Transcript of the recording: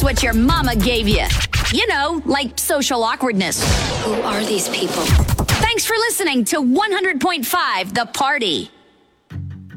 just what your mama gave you. You know, like social awkwardness. Who are these people? Thanks for listening to 100.5 The Party.